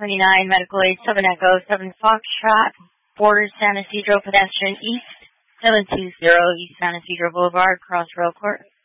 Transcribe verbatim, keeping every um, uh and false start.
twenty-nine, medical aid, seven Echo, seven Foxtrot, border San Isidro pedestrian east, seven two zero East San Isidro Boulevard, Cross Rail Court.